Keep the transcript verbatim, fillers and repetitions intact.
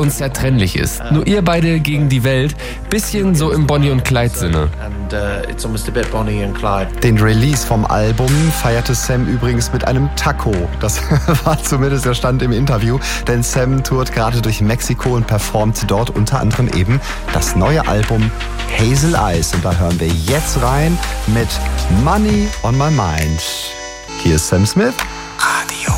unzertrennlich ist. Nur ihr beide gegen die Welt, bisschen so im Bonnie und Clyde Sinne. Den Release vom Album feierte Sam übrigens mit einem Taco. Das war zumindest der Stand im Interview, denn Sam tourt gerade durch Mexiko und performt dort unter anderem eben das neue Album Hazel Eyes. Und da hören wir jetzt rein mit Money on My Mind. Hier ist Sam Smith. Radio